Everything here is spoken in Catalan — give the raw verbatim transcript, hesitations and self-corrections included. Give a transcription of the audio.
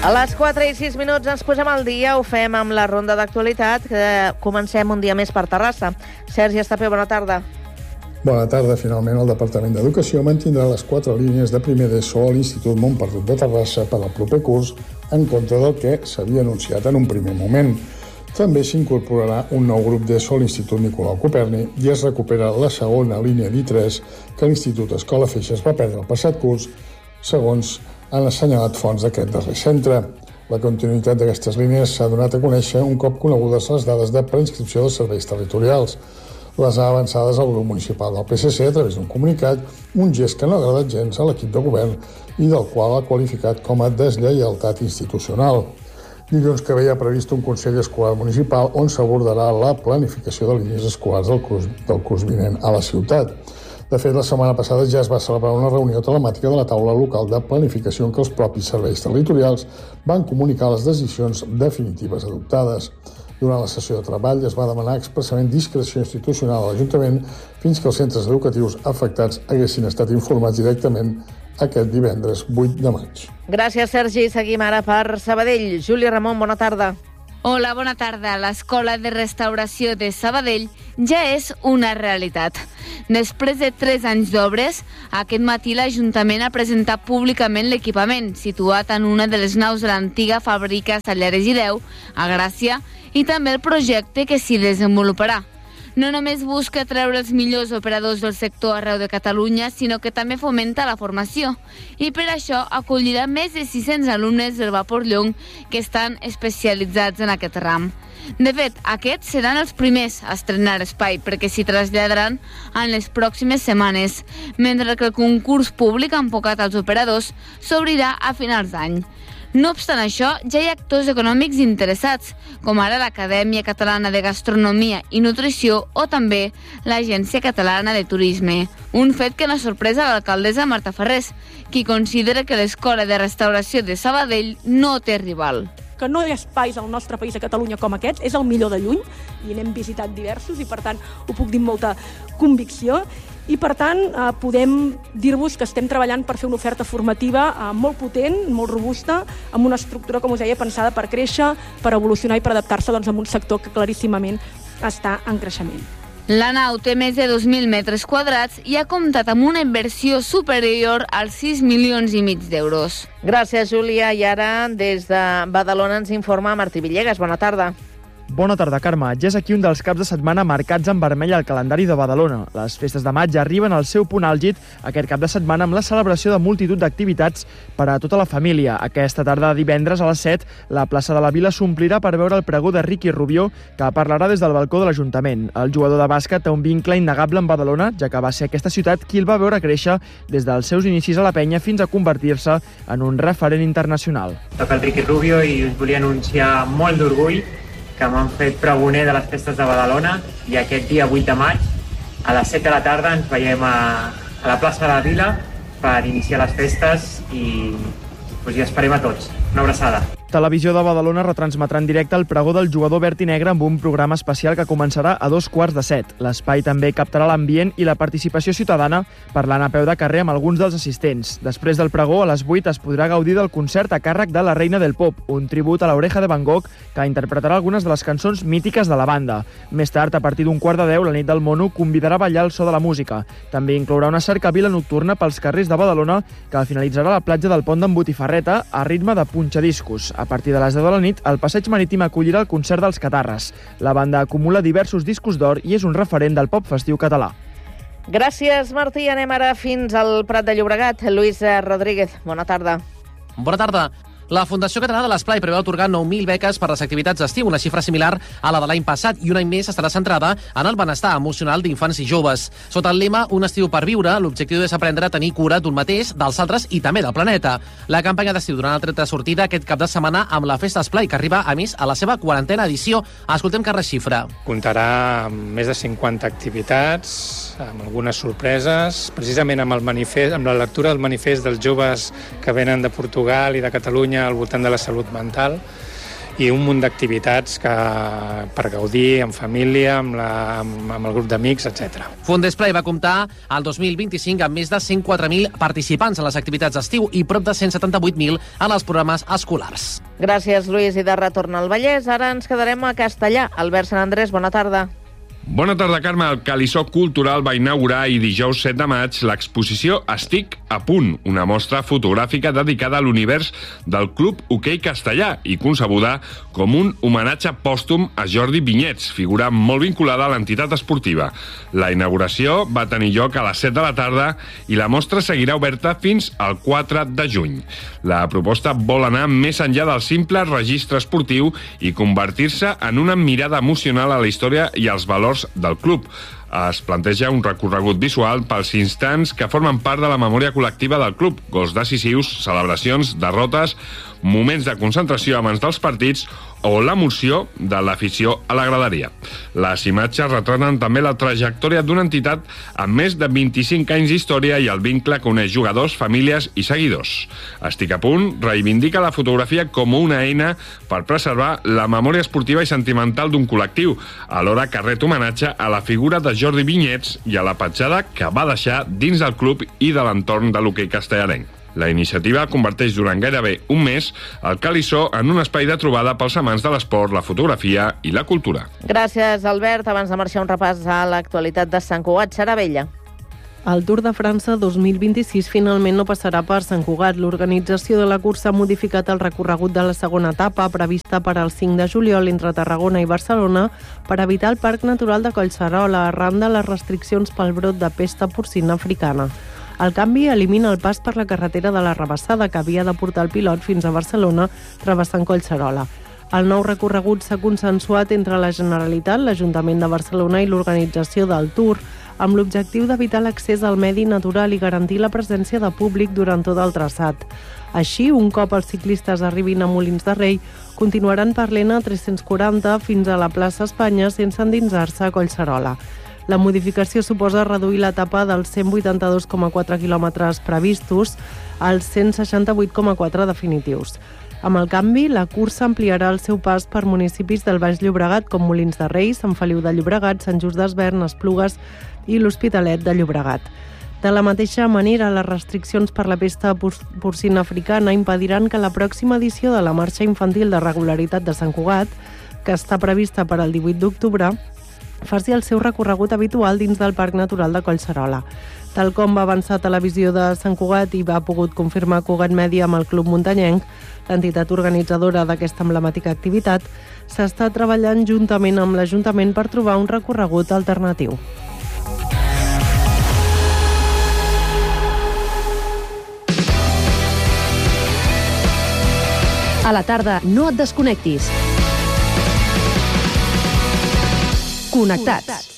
A les quatre i sis minuts ens posem al dia, ho fem amb la ronda d'actualitat, que comencem un dia més per Terrassa. Sergi Estapé, bona tarda. Bona tarda. Finalment, el Departament d'Educació mantindrà les quatre línies de primer d'ESO a l'Institut Montperdut de Terrassa per al proper curs, en contra del que s'havia anunciat en un primer moment. També s'incorporarà un nou grup d'ESO a l'Institut Nicolau Coperni i es recupera la segona línia d'I tres que l'Institut Escola Feixes va perdre el passat curs, segons han assenyalat fonts d'aquest darrer centre. La continuïtat d'aquestes línies s'ha donat a conèixer un cop conegudes les dades de preinscripció dels serveis territorials. Les ha avançades al grup municipal del P S C a través d'un comunicat, un gest que no ha agradat gens a l'equip de govern i del qual ha qualificat com a deslleialtat institucional. Dilluns que ve hi ha previst un Consell Escolar Municipal on s'abordarà la planificació de línies escolars del curs, del curs vinent a la ciutat. De fet, la setmana passada ja es va celebrar una reunió telemàtica de la taula local de planificació en què els propis serveis territorials van comunicar les decisions definitives adoptades. Durant la sessió de treball es va demanar expressament discreció institucional a l'Ajuntament fins que els centres educatius afectats haguessin estat informats directament aquest divendres vuit de maig. Gràcies, Sergi. Seguim ara per Sabadell. Júlia Ramon, bona tarda. Hola, bona tarda. L'Escola de Restauració de Sabadell ja és una realitat. Després de tres anys d'obres, aquest matí l'Ajuntament ha presentat públicament l'equipament, situat en una de les naus de l'antiga fàbrica Salleres i Deu, a Gràcia, i també el projecte que s'hi desenvoluparà. No només busca treure els millors operadors del sector arreu de Catalunya, sinó que també fomenta la formació. I per això acollirà més de sis-cents alumnes del Vapor Llong que estan especialitzats en aquest ram. De fet, aquests seran els primers a estrenar espai perquè s'hi traslladaran en les pròximes setmanes, mentre que el concurs públic enfocat als operadors s'obrirà a finals d'any. No obstant això, ja hi ha actors econòmics interessats, com ara l'Acadèmia Catalana de Gastronomia i Nutrició o també l'Agència Catalana de Turisme. Un fet que no sorpresa a l'alcaldessa Marta Ferrés, qui considera que l'Escola de Restauració de Sabadell no té rival. Que no hi ha espais al nostre país, a Catalunya, com aquests, és el millor de lluny, i n'hem visitat diversos, i per tant ho puc dir amb molta convicció. I per tant eh, podem dir-vos que estem treballant per fer una oferta formativa eh, molt potent, molt robusta, amb una estructura, com us deia, pensada per créixer, per evolucionar i per adaptar-se doncs, a un sector que claríssimament està en creixement. La nau té més de dos mil metres quadrats i ha comptat amb una inversió superior als sis milions i mig d'euros. Gràcies, Júlia. I ara, des de Badalona, ens informa Martí Villegas. Bona tarda. Bona tarda, Carme. Ja és aquí un dels caps de setmana marcats en vermell al calendari de Badalona. Les festes de maig arriben al seu punt àlgid aquest cap de setmana amb la celebració de multitud d'activitats per a tota la família. Aquesta tarda de divendres a les set, la plaça de la Vila s'omplirà per veure el pregó de Ricky Rubio, que parlarà des del balcó de l'Ajuntament. El jugador de bàsquet té un vincle innegable amb Badalona, ja que va ser aquesta ciutat qui el va veure créixer des dels seus inicis a la penya fins a convertir-se en un referent internacional. Soc el Ricky Rubio i us volia anunciar molt d'orgull que m'han fet pregoner de les festes de Badalona i aquest dia vuit de maig a les set de la tarda ens veiem a, a la plaça de la Vila per iniciar les festes i pues, hi esperem a tots. Una abraçada. Televisió de Badalona retransmetrà en directe el pregó del jugador verd i negre amb un programa especial que començarà a dos quarts de set. L'espai també captarà l'ambient i la participació ciutadana parlant a peu de carrer amb alguns dels assistents. Després del pregó, a les vuit es podrà gaudir del concert a càrrec de La Reina del Pop, un tribut a l'Oreja de Van Gogh que interpretarà algunes de les cançons mítiques de la banda. Més tard, a partir d'un quart de deu, la nit del mono convidarà a ballar el so de la música. També inclourà una cercavila nocturna pels carrers de Badalona que finalitzarà a la platja del Pont d'en Botifarreta a ritme de punxadiscos. A partir de les deu de la nit, el Passeig Marítim acollirà el concert dels Catarres. La banda acumula diversos discos d'or i és un referent del pop festiu català. Gràcies, Martí. Anem ara fins al Prat de Llobregat. Lluís Rodríguez, bona tarda. Bona tarda. La Fundació Catalana de l'Esplai preveu atorgar nou mil beques per les activitats d'estiu, una xifra similar a la de l'any passat, i un any més estarà centrada en el benestar emocional d'infants i joves. Sota el lema Un estiu per viure, l'objectiu és aprendre a tenir cura d'un mateix, dels altres i també del planeta. La campanya d'estiu durant el tret de sortida aquest cap de setmana amb la Festa Esplai, que arriba, a més, a la seva quarantena edició. Escoltem Carles Xifra. Comptarà amb més de cinquanta activitats, amb algunes sorpreses, precisament amb el manifest, amb la lectura del manifest dels joves que venen de Portugal i de Catalunya al voltant de la salut mental, i un munt d'activitats que per gaudir en família, amb, la, amb, amb el grup d'amics, etcètera. Fundesplay va comptar el dos mil vint-i-cinc amb més de cent quatre mil participants en les activitats d'estiu i prop de cent setanta-vuit mil en els programes escolars. Gràcies, Lluís. I de retorn al Vallès, ara ens quedarem a Castellà. Albert Sant Andrés, bona tarda. Bona tarda, Carme. El Calissó Cultural va inaugurar i dijous set de maig l'exposició Estic a punt, una mostra fotogràfica dedicada a l'univers del Club Hoquei Castellà i concebuda com un homenatge pòstum a Jordi Vinyets, figura molt vinculada a l'entitat esportiva. La inauguració va tenir lloc a les set de la tarda i la mostra seguirà oberta fins al quatre de juny. La proposta vol anar més enllà del simple registre esportiu i convertir-se en una mirada emocional a la història i als valors del club. Es planteja un recorregut visual pels instants que formen part de la memòria col·lectiva del club, gols decisius, celebracions, derrotes, moments de concentració abans dels partits o l'emoció de l'afició a la graderia. Les imatges retraten també la trajectòria d'una entitat amb més de vint-i-cinc anys d'història i el vincle que uneix jugadors, famílies i seguidors. Estic a punt reivindica la fotografia com una eina per preservar la memòria esportiva i sentimental d'un col·lectiu, alhora que ret homenatge a la figura de Jordi Vinyets i a la petjada que va deixar dins del club i de l'entorn de l'hoquei castellarenc. La iniciativa converteix durant gairebé un mes el Calissó en un espai de trobada pels amants de l'esport, la fotografia i la cultura. Gràcies, Albert. Abans de marxar, un repàs a l'actualitat de Sant Cugat. Sara Vella. El Tour de França dos mil vint-i-sis finalment no passarà per Sant Cugat. L'organització de la cursa ha modificat el recorregut de la segona etapa, prevista per al cinc de juliol entre Tarragona i Barcelona, per evitar el Parc Natural de Collserola, arran de les restriccions pel brot de pesta porcina africana. El canvi elimina el pas per la carretera de la Rabassada, que havia de portar el pilot fins a Barcelona, travessant Collserola. El nou recorregut s'ha consensuat entre la Generalitat, l'Ajuntament de Barcelona i l'organització del Tour, amb l'objectiu d'evitar l'accés al medi natural i garantir la presència de públic durant tot el traçat. Així, un cop els ciclistes arribin a Molins de Rei, continuaran per l'E N tres-cents quaranta fins a la plaça Espanya sense endinsar-se a Collserola. La modificació suposa reduir l'etapa dels cent vuitanta-dos coma quatre quilòmetres previstos als cent seixanta-vuit coma quatre definitius. Amb el canvi, la cursa ampliarà el seu pas per municipis del Baix Llobregat com Molins de Rei, Sant Feliu de Llobregat, Sant Just Desvern, Esplugues i l'Hospitalet de Llobregat. De la mateixa manera, les restriccions per la pesta porcina africana impediran que la pròxima edició de la marxa infantil de regularitat de Sant Cugat, que està prevista per al divuit d'octubre, faci el seu recorregut habitual dins del Parc Natural de Collserola. Tal com va avançar Televisió de Sant Cugat i va pogut confirmar Cugat Mèdia amb el Club Muntanyenc, l'entitat organitzadora d'aquesta emblemàtica activitat, s'està treballant juntament amb l'Ajuntament per trobar un recorregut alternatiu. A la tarda, no et desconnectis. Connectats.